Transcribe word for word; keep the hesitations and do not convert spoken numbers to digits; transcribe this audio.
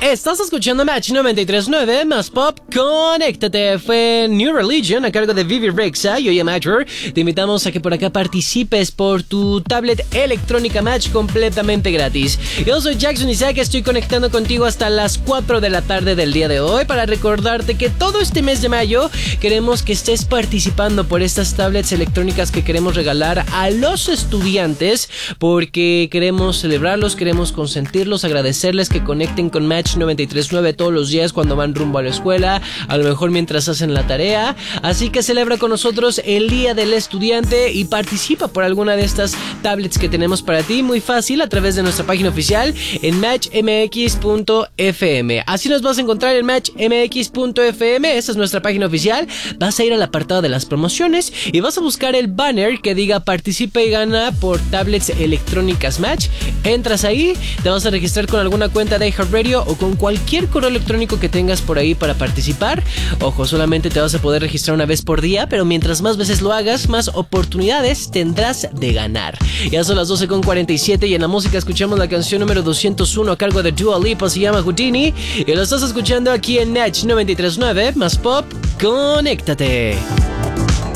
Estás escuchando Match noventa y tres punto nueve más Pop. Conéctate. Fue New Religion a cargo de Vivi Rexa. Yo llamo Matcher. Te invitamos a que por acá participes por tu tablet electrónica Match completamente gratis. Yo soy Jackson Isaac. Estoy conectando contigo hasta las cuatro de la tarde del día de hoy para recordarte que todo este mes de mayo queremos que estés participando por estas tablets electrónicas que queremos regalar a los estudiantes porque queremos celebrarlos, queremos consentirlos, agradecerles que conecten con Match noventa y tres punto nueve todos los días cuando van rumbo a la escuela, a lo mejor mientras hacen la tarea. Así que celebra con nosotros el Día del Estudiante y participa por alguna de estas tablets que tenemos para ti. Muy fácil, a través de nuestra página oficial en match m x punto f m. Así nos vas a encontrar en match m x punto f m. Esa es nuestra página oficial. Vas a ir al apartado de las promociones y vas a buscar el banner que diga participa y gana por tablets electrónicas Match. Entras ahí, te vas a registrar con alguna cuenta de iHeartRadio o con cualquier correo electrónico que tengas por ahí para participar. Ojo, solamente te vas a poder registrar una vez por día, pero mientras más veces lo hagas, más oportunidades tendrás de ganar. Ya son las doce con cuarenta y siete y en la música escuchamos la canción número doscientos uno a cargo de Dua Lipa, se llama Houdini, y lo estás escuchando aquí en Match noventa y tres punto nueve más Pop. Conéctate.